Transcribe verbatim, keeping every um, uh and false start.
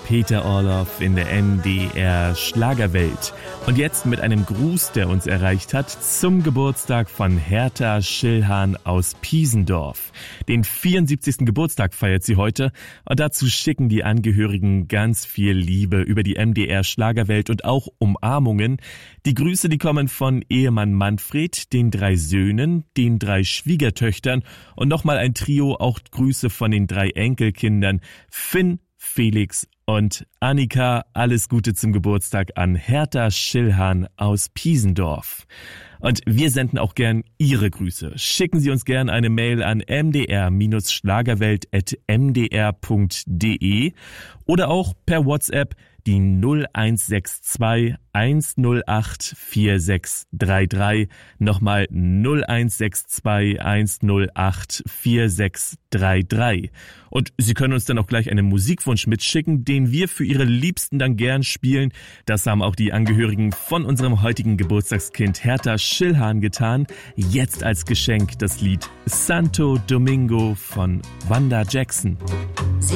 Peter Orloff in der M D R Schlagerwelt. Und jetzt mit einem Gruß, der uns erreicht hat, zum Geburtstag von Hertha Schillhahn aus Piesendorf. Den vierundsiebzigsten Geburtstag feiert sie heute und dazu schicken die Angehörigen ganz viel Liebe über die M D R Schlagerwelt und auch Umarmungen. Die Grüße, die kommen von Ehemann Manfred, den drei Söhnen, den drei Schwiegertöchtern und nochmal ein Trio, auch Grüße von den drei Enkelkindern Finn, Felix und Annika. Alles Gute zum Geburtstag an Hertha Schillhahn aus Piesendorf. Und wir senden auch gern Ihre Grüße. Schicken Sie uns gern eine Mail an m d r schlagerwelt at m d r punkt d e oder auch per WhatsApp die null eins sechs zwei eins null acht vier sechs drei drei. Nochmal null eins sechs zwei eins null acht vier sechs drei drei. Und Sie können uns dann auch gleich einen Musikwunsch mitschicken, den wir für Ihre Liebsten dann gern spielen. Das haben auch die Angehörigen von unserem heutigen Geburtstagskind Hertha Schillhahn getan. Jetzt als Geschenk das Lied Santo Domingo von Wanda Jackson.